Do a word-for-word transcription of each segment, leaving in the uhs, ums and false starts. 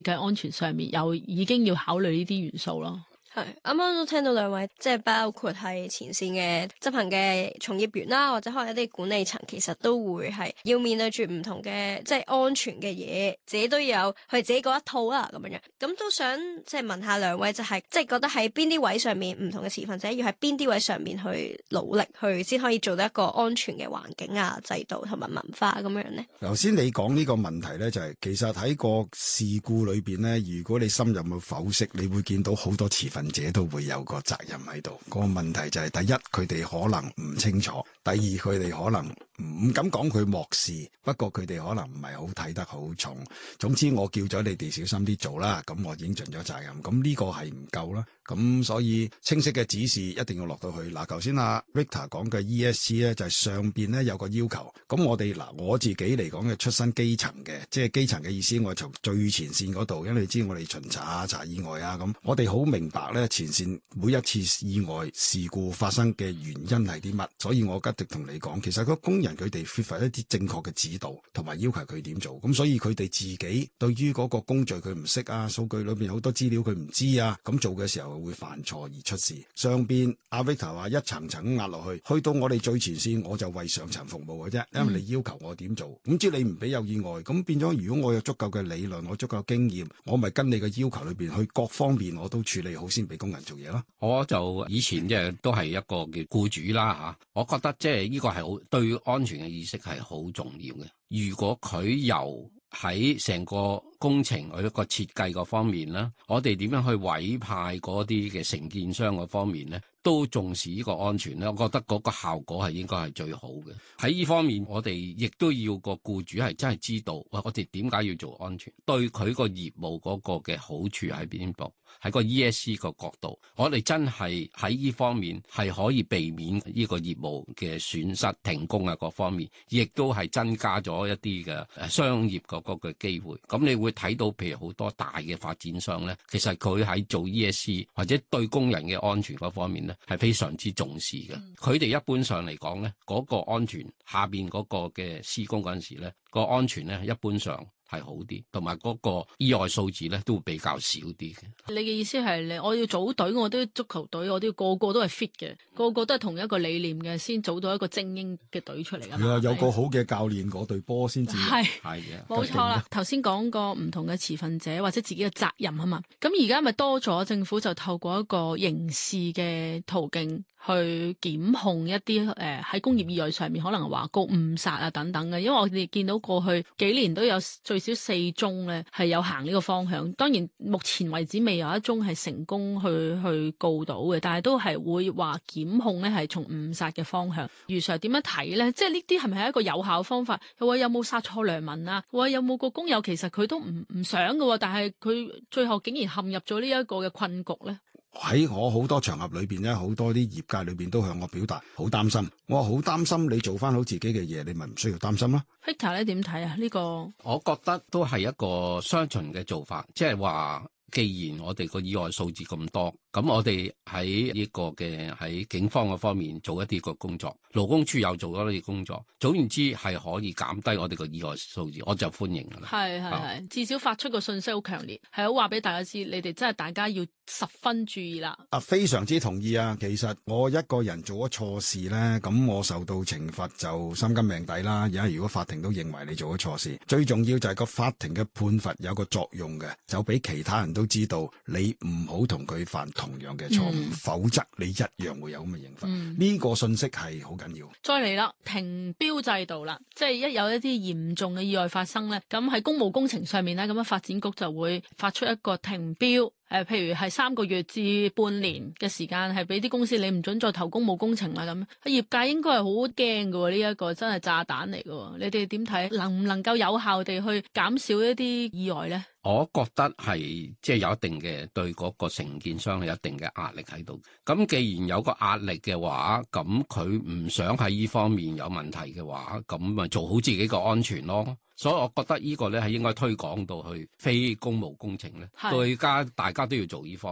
嘅安全上面又已經要考慮呢啲元素咯。 係，啱啱都聽到兩位，即係包括係前線嘅執行嘅從業員啦，或者可能一啲管理層，其實都會係要面對住唔同嘅即係安全嘅嘢，自己都要有佢自己嗰一套啦咁樣樣。咁都想即係問下兩位，就係即係覺得喺邊啲位上面唔同嘅持份者要喺邊啲位上面去努力，去先可以做到一個安全嘅環境啊、制度同埋文化咁樣咧。 頭先你講呢個問題咧，就係、是、其實喺個事故裏邊咧，如果你深入去剖析，你會見到好多持份者都會有個責任喺度。個問題就係、是、第一，佢哋可能唔清楚；第二，佢哋可能唔敢講佢漠視，不過佢哋可能唔係好睇得好重。總之，我叫咗你哋小心啲做啦，咁我已經盡咗責任。咁呢個係唔夠啦。咁所以清晰嘅指示一定要落到去。嗱，頭先阿 Victor 講嘅 E S G 咧，就係上邊咧有個要求。咁我哋嗱，我自己嚟講嘅出身基層嘅，即係基層嘅意思，我從最前線嗰度，因為你知我哋巡查啊、查意外啊咁，我哋好明白咧前線每一次意外事故發生嘅原因係啲乜。所以我一直同你講，其實個工人佢哋缺乏一啲正確嘅指導同埋要求佢點做。咁所以佢哋自己對於嗰個工序佢唔識啊，數據裏邊好多資料佢唔知啊，咁做嘅時候會犯錯而出事。上邊阿 Victor 話一層層壓落去，去到我哋最前線，我就為上層服務嘅啫。因為你要求我點做，咁知你唔俾有意外，咁變咗如果我有足夠嘅理論，我足夠經驗，我咪跟你嘅要求裏邊去各方面我都處理好先俾工人做嘢咯。 我就以前即係都係一個嘅僱主啦吓，我覺得即係呢個係好對安全嘅意識係好重要嘅。如果佢由喺成個工程或者個設計嗰方面啦，我哋點樣去委派嗰啲嘅承建商嗰方面咧，都重視呢個安全咧，我覺得嗰個效果係應該係最好嘅。喺呢方面，我哋亦都要個僱主係真係知道，喂，我哋點解要做安全，對佢個業務嗰個嘅好處喺邊度？喺個 E S G 個角度，我哋真係喺呢方面係可以避免呢個業務嘅損失、停工啊各方面，亦都係增加咗一啲嘅誒商業嗰個嘅機會。咁你會睇到，譬如好多大嘅發展商咧，其實佢喺做 E S G 或者對工人嘅安全嗰方面咧，係非常之重視嘅。佢哋、嗯、一般上嚟講咧，嗰個安全下邊嗰個嘅施工嗰陣時咧，個安全咧一般上係好啲，同埋嗰個意外數字咧都會比較少啲嘅。 你嘅意思係你我要組隊，我都要足球隊，我都要個個都係 fit 嘅，個個都係同一個理念嘅，先組到一個精英嘅隊出嚟㗎嘛。 係啊，有個好嘅教練，嗰隊波先至係係嘅， 冇錯啦。頭先講過唔同嘅持份者或者自己嘅責任啊嘛，咁而家咪多咗政府就透過一個刑事嘅途徑去檢控一啲誒喺工業意外上面可能話告誤殺啊等等嘅，因為我哋見到過去幾年都有最少四宗咧係有行呢個方向。當然目前為止未有一宗係成功去去告到嘅，但係都係會話檢控咧係從誤殺嘅方向。余 Sir 點樣睇咧？即係呢啲係咪係一個有效方法？又話有冇殺錯良民啊？話有冇個工友其實佢都唔唔想嘅，但係佢最後竟然陷入咗呢一個嘅困局咧？ 喺我好多場合裏邊咧，好多啲業界裏邊都向我表達好擔心。我話好擔心你做翻好自己嘅嘢，你咪唔需要擔心啦。 Victor 咧點睇啊？呢個我覺得都係一個雙循嘅做法，即係話既然我哋個意外數字咁多，咁我哋喺呢個嘅喺警方嘅方面做一啲個工作，勞工處又做咗呢啲工作，總言之係可以減低我哋個意外數字，我就歡迎噶啦。 係係係，至少發出個信息好強烈，係好話俾大家知，你哋真係大家要十分注意啦。 啊，非常之同意啊！其實我一個人做咗錯事咧，咁我受到懲罰就心甘命抵啦。而家如果法庭都認為你做咗錯事，最重要就係個法庭嘅判罰有個作用嘅，就俾其他人都知道你唔好同佢犯同樣嘅錯誤，嗯、否則你一樣會有咁嘅刑罰。呢、嗯、個信息係好緊要。 再嚟啦，停標制度啦，即係一有一啲嚴重嘅意外發生咧，咁喺公務工程上面咧，咁樣發展局就會發出一個停標。誒、呃，譬如係三個月至半年嘅時間，係俾啲公司你唔准再投公務工程啦咁。業界應該係好驚㗎喎，呢、這、一個真係炸彈嚟㗎喎。你哋點睇？能唔能夠有效地去減少一啲意外咧？ 我覺得係即係有一定嘅對嗰個承建商有一定嘅壓力喺度。咁既然有個壓力嘅話，咁佢唔想喺呢方面有問題嘅話，咁咪做好自己個安全咯。所以我覺得呢個咧係應該推廣到去非公務工程咧，對家大家都要做呢方面。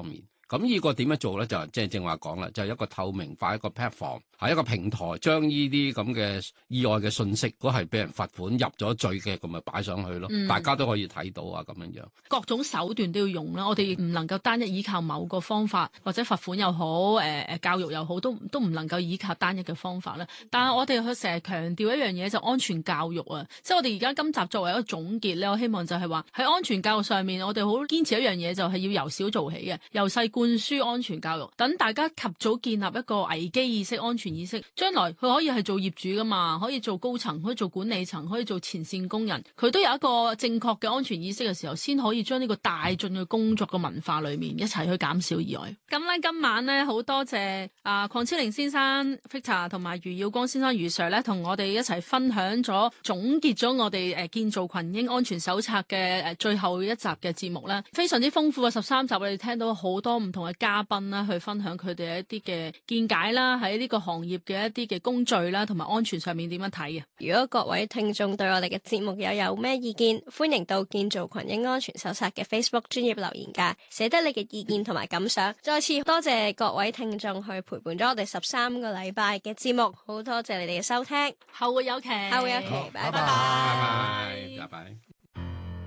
咁呢個點樣做咧？就即係正話講啦，就係、是、一個透明化一個 platform，係一個平台，將呢啲咁嘅意外嘅信息，如果係俾人罰款入咗罪嘅，咁咪擺上去咯，嗯、大家都可以睇到啊，咁樣樣。 各種手段都要用啦，我哋唔能夠單一依靠某個方法，或者罰款又好，誒、呃、誒教育又好，都都唔能夠依靠單一嘅方法啦。但係我哋佢成日強調一樣嘢，就安全教育啊，即係我哋而家今集作為一個總結咧，我希望就係話喺安全教育上面，我哋好堅持一樣嘢，就係要由小做起嘅，由細灌輸安全教育，等大家及早建立一個危機意識、安全意識，將來佢可以係做業主噶嘛，可以做高層，可以做管理層，可以做前線工人，佢都有一個正確嘅安全意識嘅時候，先可以將呢個帶進去工作嘅文化裏面，一齊去減少意外。咁咧今晚咧好多謝啊鄺超齡先生 Victor 同埋余耀光先生余 Sir 咧，同我哋一齊分享咗總結咗我哋誒建造群英安全手冊嘅誒最後一集嘅節目咧，非常之豐富嘅十三集，我哋聽到好多唔同嘅嘉賓啦，去分享佢哋一啲嘅見解啦，喺呢個行業嘅一啲嘅工序啦，同埋安全上面點樣睇嘅。 如果各位聽眾對我哋嘅節目又有咩意見，歡迎到建造群英安全手冊嘅 Facebook 專頁留言噶，寫低你嘅意見同埋感想。再次多謝各位聽眾去陪伴咗我哋十三個禮拜嘅節目，好多謝你哋嘅收聽， 後會有期， 後會有期，拜拜， 拜拜，拜拜。